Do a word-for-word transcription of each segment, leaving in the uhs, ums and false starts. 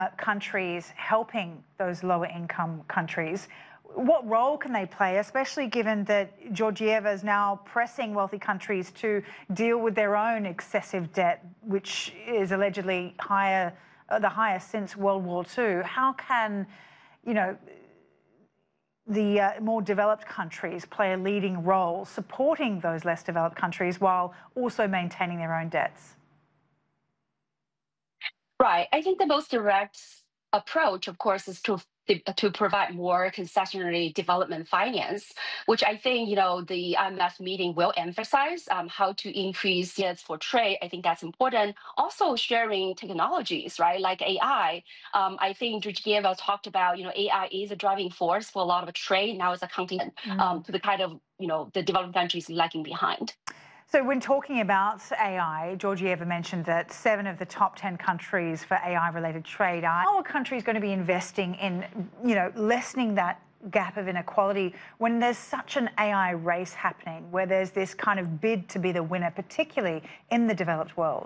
uh, countries helping those lower income countries. What role can they play, especially given that Georgieva is now pressing wealthy countries to deal with their own excessive debt, which is allegedly higher, uh, the highest since World War Two? How can, you know, the uh, more developed countries play a leading role supporting those less developed countries while also maintaining their own debts? Right. I think the most direct approach, of course, is to to provide more concessionary development finance, which I think, you know, the I M F meeting will emphasize um, how to increase units for trade. I think that's important. Also sharing technologies, right, like A I. Um, I think Georgieva talked about, you know, A I is a driving force for a lot of trade. Now it's accounting mm. um, to the kind of, you know, the developing countries lagging behind. So when talking about A I, Georgieva mentioned that seven of the top ten countries for A I-related trade are. How are countries going to be investing in, you know, lessening that gap of inequality when there's such an A I race happening, where there's this kind of bid to be the winner, particularly in the developed world?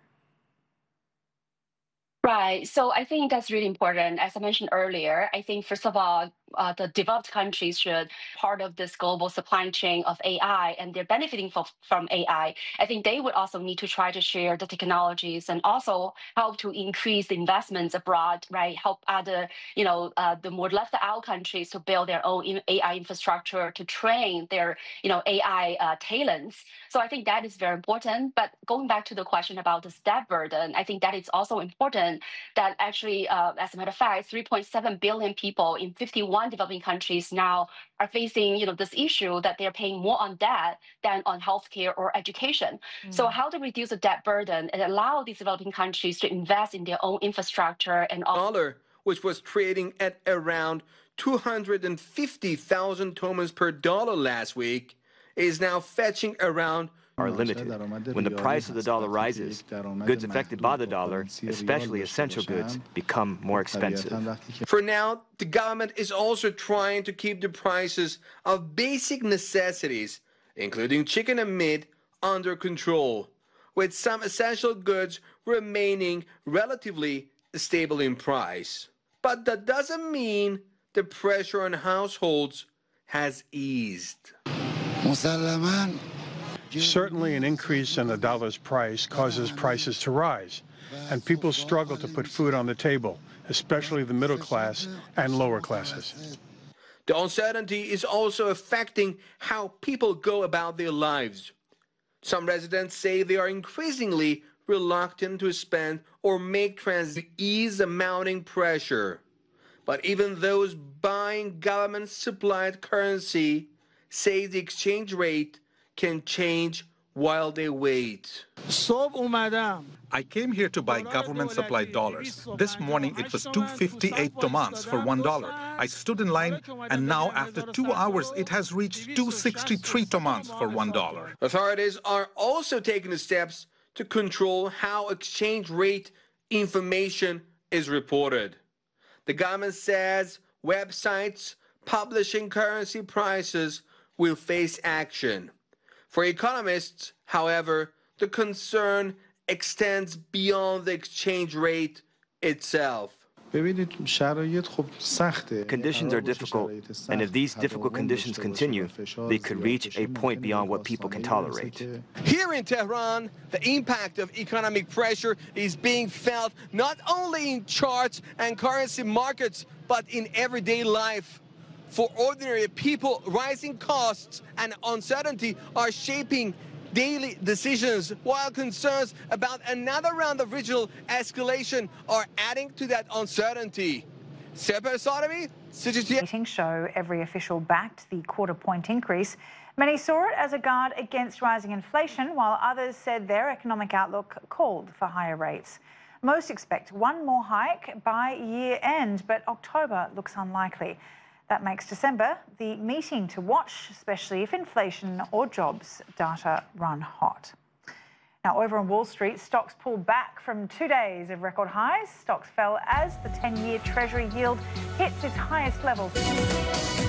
Right. So I think that's really important. As I mentioned earlier, I think, first of all, uh, the developed countries should part of this global supply chain of A I, and they're benefiting from, from A I. I think they would also need to try to share the technologies and also help to increase the investments abroad, right? Help other, you know, uh, the more left out countries to build their own A I infrastructure, to train their, you know, A I uh, talents. So I think that is very important. But going back to the question about the debt burden, I think that it's also important that actually, uh, as a matter of fact, three point seven billion people in fifty-one developing countries now are facing, you know, this issue that they're paying more on debt than on healthcare or education. Mm. So how to reduce the debt burden and allow these developing countries to invest in their own infrastructure and dollar, which was trading at around two hundred fifty thousand tomans per dollar last week, is now fetching around are limited. When the price of the dollar rises, goods affected by the dollar, especially essential goods, become more expensive. For now, the government is also trying to keep the prices of basic necessities, including chicken and meat, under control, with some essential goods remaining relatively stable in price. But that doesn't mean the pressure on households has eased. Certainly, an increase in the dollar's price causes prices to rise, and people struggle to put food on the table, especially the middle class and lower classes. The uncertainty is also affecting how people go about their lives. Some residents say they are increasingly reluctant to spend or make transactions to ease the mounting pressure. But even those buying government-supplied currency say the exchange rate can change while they wait. I came here to buy government-supplied dollars. This morning it was two hundred fifty-eight tomans for one dollar. I stood in line, and now after two hours it has reached two hundred sixty-three tomans for one dollar. Authorities are also taking steps to control how exchange rate information is reported. The government says websites publishing currency prices will face action. For economists, however, the concern extends beyond the exchange rate itself. Conditions are difficult, and if these difficult conditions continue, they could reach a point beyond what people can tolerate. Here in Tehran, the impact of economic pressure is being felt not only in charts and currency markets, but in everyday life. For ordinary people, rising costs and uncertainty are shaping daily decisions, while concerns about another round of regional escalation are adding to that uncertainty. Seper Sarami, C G T N. Meetings show every official backed the quarter-point increase. Many saw it as a guard against rising inflation, while others said their economic outlook called for higher rates. Most expect one more hike by year-end, but October looks unlikely. That makes December the meeting to watch, especially if inflation or jobs data run hot. Now, over on Wall Street, stocks pulled back from two days of record highs. Stocks fell as the ten-year Treasury yield hit its highest level.